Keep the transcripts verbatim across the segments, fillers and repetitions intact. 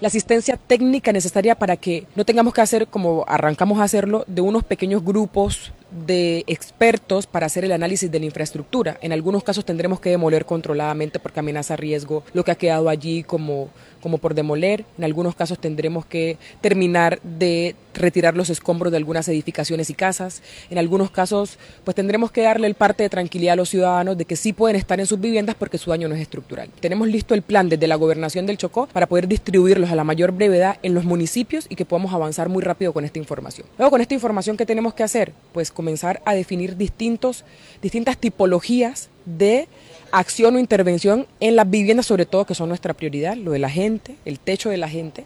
la asistencia técnica necesaria para que no tengamos que hacer, como arrancamos a hacerlo, de unos pequeños grupos de expertos para hacer el análisis de la infraestructura. En algunos casos tendremos que demoler controladamente porque amenaza riesgo lo que ha quedado allí como, como por demoler. En algunos casos tendremos que terminar de retirar los escombros de algunas edificaciones y casas. En algunos casos pues tendremos que darle el parte de tranquilidad a los ciudadanos de que sí pueden estar en sus viviendas porque su daño no es estructural. Tenemos listo el plan desde la Gobernación del Chocó para poder distribuirlos a la mayor brevedad en los municipios y que podamos avanzar muy rápido con esta información. Luego, con esta información, ¿qué tenemos que hacer? Pues comenzar a definir distintos, distintas tipologías de acción o intervención en las viviendas, sobre todo que son nuestra prioridad, lo de la gente, el techo de la gente,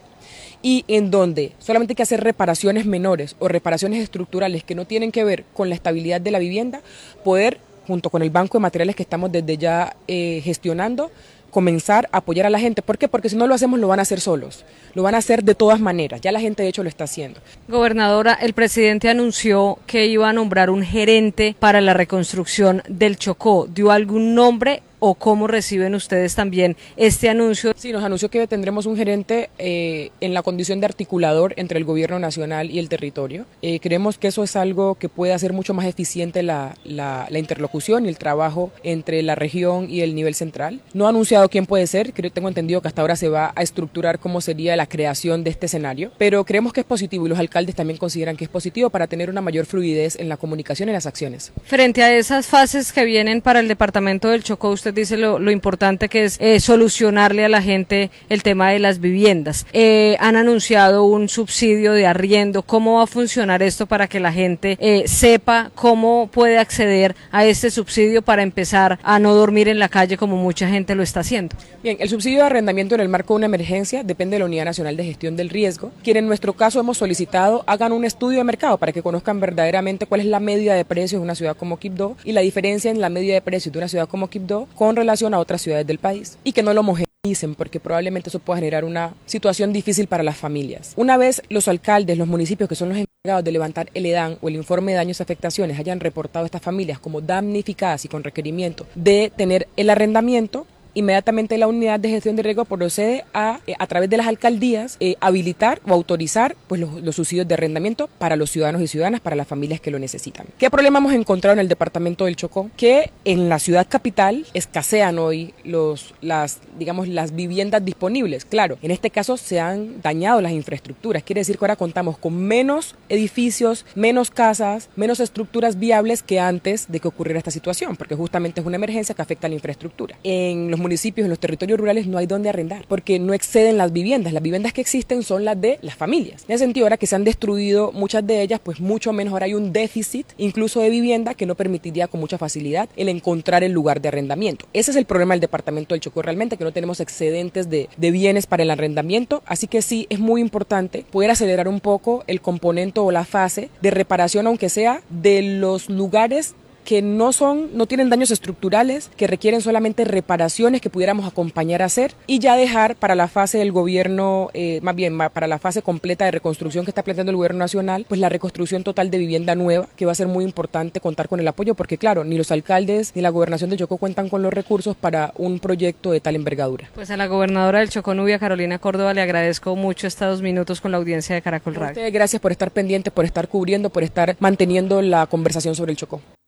y en donde solamente hay que hacer reparaciones menores o reparaciones estructurales que no tienen que ver con la estabilidad de la vivienda, poder, junto con el banco de materiales que estamos desde ya eh, gestionando, comenzar a apoyar a la gente. ¿Por qué? Porque si no lo hacemos lo van a hacer solos, lo van a hacer de todas maneras, ya la gente de hecho lo está haciendo. Gobernadora, el presidente anunció que iba a nombrar un gerente para la reconstrucción del Chocó. ¿Dio algún nombre o cómo reciben ustedes también este anuncio? Sí, nos anunció que tendremos un gerente eh, en la condición de articulador entre el gobierno nacional y el territorio. Eh, creemos que eso es algo que puede hacer mucho más eficiente la, la, la interlocución y el trabajo entre la región y el nivel central. No ha anunciado quién puede ser, creo, tengo entendido que hasta ahora se va a estructurar cómo sería la creación de este escenario, pero creemos que es positivo y los alcaldes también consideran que es positivo para tener una mayor fluidez en la comunicación y las acciones. Frente a esas fases que vienen para el departamento del Chocó, usted dice lo, lo importante que es eh, solucionarle a la gente el tema de las viviendas. Eh, han anunciado un subsidio de arriendo. ¿Cómo va a funcionar esto para que la gente eh, sepa cómo puede acceder a este subsidio para empezar a no dormir en la calle como mucha gente lo está haciendo? Bien, el subsidio de arrendamiento en el marco de una emergencia depende de la Unidad Nacional de Gestión del Riesgo, quien en nuestro caso hemos solicitado hagan un estudio de mercado para que conozcan verdaderamente cuál es la media de precios de una ciudad como Quibdó y la diferencia en la media de precios de una ciudad como Quibdó con relación a otras ciudades del país y que no lo homogeneicen porque probablemente eso pueda generar una situación difícil para las familias. Una vez los alcaldes, los municipios que son los encargados de levantar el EDAN o el informe de daños y afectaciones hayan reportado a estas familias como damnificadas y con requerimiento de tener el arrendamiento, inmediatamente la unidad de gestión de riesgo procede a, a través de las alcaldías, eh, habilitar o autorizar pues, los, los subsidios de arrendamiento para los ciudadanos y ciudadanas, para las familias que lo necesitan. ¿Qué problema hemos encontrado en el departamento del Chocó? Que en la ciudad capital escasean hoy los, las, digamos, las viviendas disponibles. Claro, en este caso se han dañado las infraestructuras, quiere decir que ahora contamos con menos edificios, menos casas, menos estructuras viables que antes de que ocurriera esta situación, porque justamente es una emergencia que afecta a la infraestructura. En los municipios, en los territorios rurales no hay dónde arrendar, porque no exceden las viviendas, las viviendas que existen son las de las familias. En ese sentido, ahora que se han destruido muchas de ellas, pues mucho menos ahora hay un déficit, incluso de vivienda, que no permitiría con mucha facilidad el encontrar el lugar de arrendamiento. Ese es el problema del departamento del Chocó realmente, que no tenemos excedentes de, de bienes para el arrendamiento, así que sí, es muy importante poder acelerar un poco el componente o la fase de reparación, aunque sea de los lugares que no son, no tienen daños estructurales, que requieren solamente reparaciones que pudiéramos acompañar a hacer y ya dejar para la fase del gobierno, eh, más bien para la fase completa de reconstrucción que está planteando el gobierno nacional, pues la reconstrucción total de vivienda nueva, que va a ser muy importante contar con el apoyo, porque claro, ni los alcaldes ni la gobernación de Chocó cuentan con los recursos para un proyecto de tal envergadura. Pues a la gobernadora del Chocó, Nubia Carolina Córdoba, le agradezco mucho estos dos minutos con la audiencia de Caracol Radio. Gracias por estar pendiente, por estar cubriendo, por estar manteniendo la conversación sobre el Chocó.